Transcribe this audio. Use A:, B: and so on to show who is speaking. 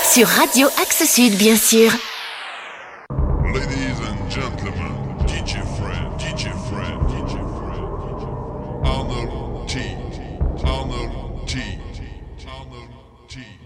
A: Sur Radio Axe Sud, bien sûr.
B: Ladies and gentlemen, DJ Fred, DJ Fred, DJ Fred, Arnold T, Arnold T, Arnold T.